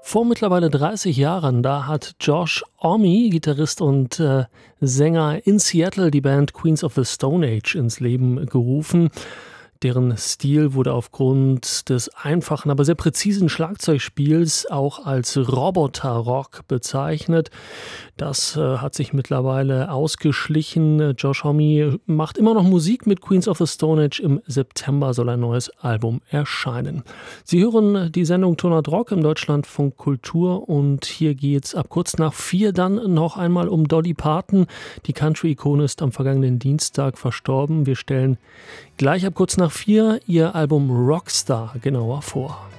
Vor mittlerweile 30 Jahren, da hat Josh Homme, Gitarrist und Sänger in Seattle, die Band Queens of the Stone Age ins Leben gerufen. Deren Stil wurde aufgrund des einfachen, aber sehr präzisen Schlagzeugspiels auch als Roboter-Rock bezeichnet. Das hat sich mittlerweile ausgeschlichen. Josh Homme macht immer noch Musik mit Queens of the Stone Age. Im September soll ein neues Album erscheinen. Sie hören die Sendung Tonart Rock im Deutschlandfunk Kultur und hier geht's ab kurz nach 4 dann noch einmal um Dolly Parton. Die Country-Ikone ist am vergangenen Dienstag verstorben. Wir stellen gleich ab kurz nach 4 ihr Album Rockstar genauer vor.